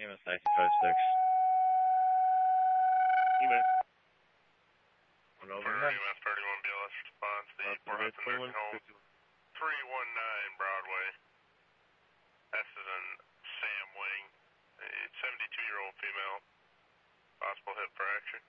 EMS 1956. EMS. One over. EMS 31 BLS response, the Port Hudson nursing home, 319 Broadway. S is in Sam Wing, a 72-year-old female, possible hip fracture.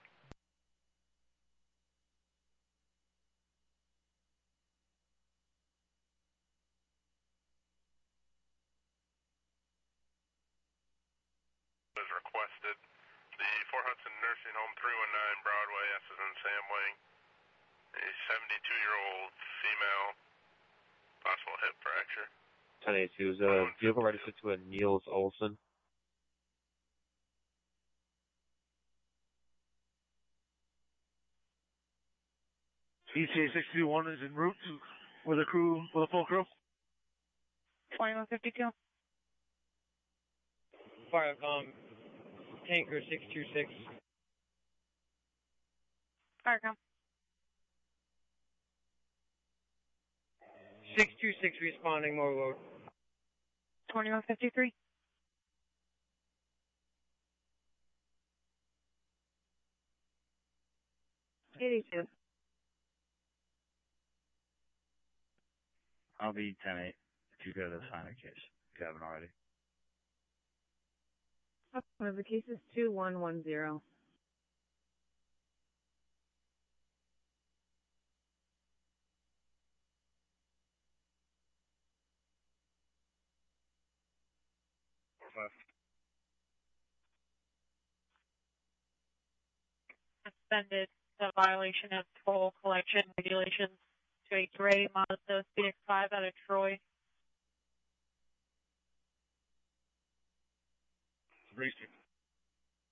Is requested. The Fort Hudson Nursing Home, 319 Broadway, S is in Sam Wing, a 72-year-old female, possible hip fracture. 1082 is a vehicle registered to a Niels Olson. ETA 621 is en route with a full crew. 2152. Firecom, Tanker 626. Firecom. 626 responding, more load. 2153. '82. I'll be 10-8 if you go to sign a case, if you haven't already. The case is 2110. Suspended the violation of toll collection regulations to a gray Mazda Phoenix 5 out of Troy. Racing.